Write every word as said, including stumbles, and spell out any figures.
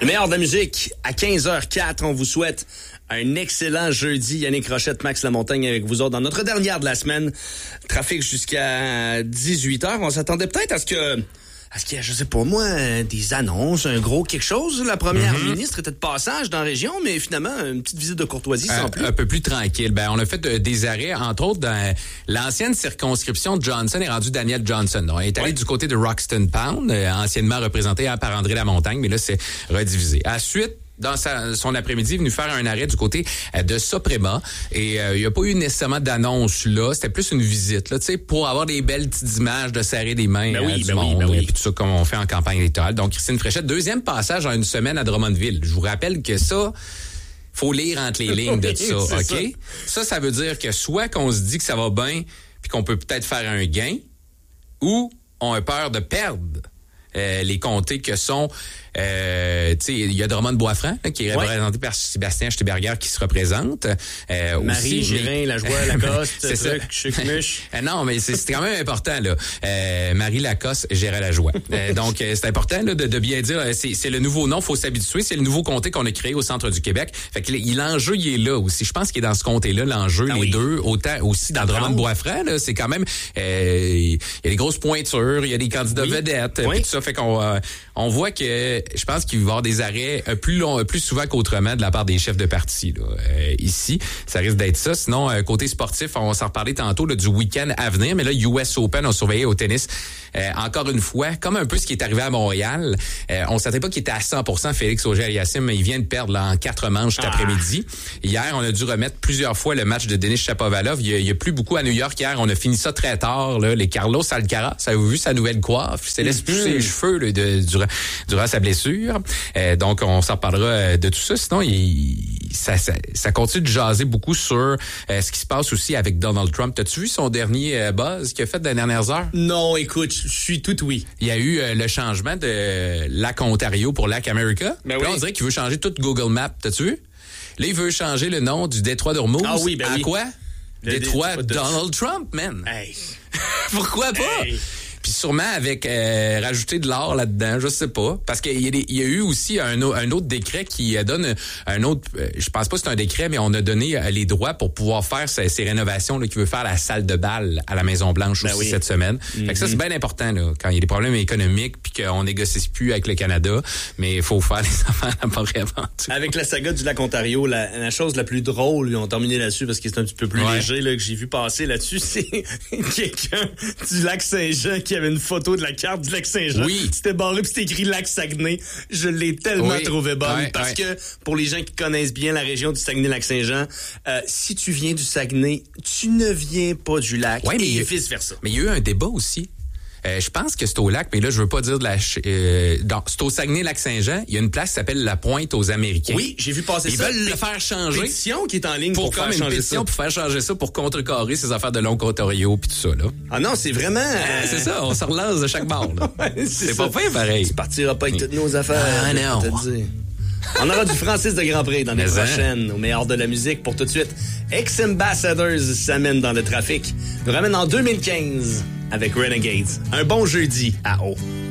Le meilleur de la musique, à quinze heures quatre, on vous souhaite un excellent jeudi. Yannick Rochette, Max Lamontagne avec vous autres dans notre dernière de la semaine. Trafic jusqu'à dix-huit heures. On s'attendait peut-être à ce que... Est-ce qu'il y a, je sais pas moi, des annonces, un gros quelque chose? La première mm-hmm. ministre était de passage dans la région, mais finalement, une petite visite de courtoisie sans euh, plus. Un peu plus tranquille. Ben, on a fait euh, des arrêts, entre autres, dans l'ancienne circonscription de Johnson est rendue Daniel Johnson. Donc, elle est allée ouais. du côté de Roxton Pound, euh, anciennement représenté hein, par André Lamontagne, mais là, c'est redivisé. À suite, dans sa, son après-midi, il est venu faire un arrêt du côté euh, de Soprema. Et euh, il n'y a pas eu nécessairement d'annonce là. C'était plus une visite, là, tu sais, pour avoir des belles petites images de serrer des mains. Ben oui, euh, du ben monde, oui, ben oui. Et tout ça, comme on fait en campagne électorale. Donc, Christine Fréchette, deuxième passage en une semaine à Drummondville. Je vous rappelle que ça... faut lire entre les lignes de tout ça, OK? Ça. ça, ça veut dire que soit qu'on se dit que ça va bien puis qu'on peut peut-être faire un gain, ou on a peur de perdre euh, les comtés que sont... Euh, tu sais, il y a Drummond-Boisfranc là, qui est ouais. représenté par Sébastien Steberger qui se représente. Euh, Marie, aussi, Gérin, mais... Lajoie, Lacoste, c'est truc, ça. Chuc-Muche. Non, mais c'est, c'est quand même important, là. Euh, Marie Lacoste, Gérin Lajoie. Euh, donc, euh, c'est important là, de, de bien dire, c'est, c'est le nouveau nom, faut s'habituer. C'est le nouveau comté qu'on a créé au centre du Québec. Fait que l'enjeu, il est là aussi. Je pense qu'il est dans ce comté-là, l'enjeu, ah les oui. deux. Autant aussi dans Drummond-Boisfranc, là, c'est quand même... Euh, il y a des grosses pointures, il y a des candidats oui. vedettes, oui. tout ça. Fait qu'on euh, on voit que je pense qu'il va y avoir des arrêts plus long, plus souvent qu'autrement de la part des chefs de parti là, euh, ici. Ça risque d'être ça. Sinon, euh, côté sportif, on va s'en reparler tantôt là, du week-end à venir. Mais là, U S Open, on surveillait au tennis. Euh, encore une fois, comme un peu ce qui est arrivé à Montréal, euh, on ne savait pas qu'il était à cent pour cent Félix Auger-Aliassime, mais il vient de perdre là, en quatre manches cet ah. après-midi. Hier, on a dû remettre plusieurs fois le match de Denis Shapovalov. Il n'y a, a plus beaucoup à New York hier. On a fini ça très tard. Là. Les Carlos Alcaraz, avez-vous vu sa nouvelle coiffe? Il s'est laissé mm-hmm. pousser les cheveux là, de, durant, durant sa blessure. Euh, donc, on s'en reparlera de tout ça. Sinon, il, ça, ça, ça continue de jaser beaucoup sur euh, ce qui se passe aussi avec Donald Trump. T'as-tu vu son dernier euh, buzz qu'il a fait dans les dernières heures? Non, écoute, je suis tout oui. Il y a eu euh, le changement de Lac Ontario pour Lac America. Ben oui. Là, on dirait qu'il veut changer tout Google Maps. T'as-tu vu? Là, il veut changer le nom du détroit d'Ormuz. Ah oui, ben à oui. quoi? Le détroit de... Donald Trump, man. Hey. Pourquoi pas? Hey. Puis sûrement avec euh, rajouter de l'or là-dedans, je sais pas. Parce qu'il y a, des, il y a eu aussi un, un autre décret qui donne un autre... Euh, je pense pas que c'est un décret, mais on a donné euh, les droits pour pouvoir faire ces, ces rénovations là, qui veut faire la salle de bal à la Maison-Blanche ben aussi oui. cette semaine. Mm-hmm. Fait que ça, c'est bien important là, quand il y a des problèmes économiques puis qu'on négocie plus avec le Canada, mais il faut faire les affaires d'abord et avant tout. Avec la saga du lac Ontario, la, la chose la plus drôle, ils ont terminé là-dessus parce que c'est un petit peu plus ouais. léger là, que j'ai vu passer là-dessus, c'est quelqu'un du lac Saint-Jean qui avait une photo de la carte du lac Saint-Jean. Oui. C'était barré puis c'était écrit lac Saguenay. Je l'ai tellement oui. trouvé bonne ouais, parce ouais. que pour les gens qui connaissent bien la région du Saguenay-Lac-Saint-Jean, euh, si tu viens du Saguenay, tu ne viens pas du lac ouais, et vice-versa. Mais il y a eu un débat aussi. Euh, je pense que c'est au lac, mais là, je veux pas dire de la... Euh, dans, c'est au Saguenay-Lac-Saint-Jean. Il y a une place qui s'appelle la Pointe aux Américains. Oui, j'ai vu passer Ils ça. Ils veulent le faire changer. Une pétition qui est en ligne pour, pour faire une changer pétition ça. pour faire changer ça, pour contrecarrer ces affaires de l'Ontario puis tout ça, là. Ah non, c'est vraiment... Euh... c'est ça, on se relance de chaque bord, là. ouais, c'est c'est ça. pas fait pareil. Tu partiras pas avec toutes nos affaires. Ah non. On aura du Francis de Grandpré dans les prochaines, au meilleur de la musique. Pour tout de suite, Ex-Ambassadors s'amène dans le trafic. Nous ramène en deux mille quinze avec Renegades. Un bon jeudi à eau.